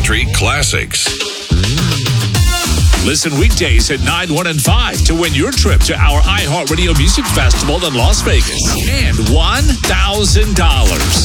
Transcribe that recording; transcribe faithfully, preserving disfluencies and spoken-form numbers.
country classics. Listen weekdays at nine, one, and five to win your trip to our iHeartRadio Music Festival in Las Vegas and one thousand dollars.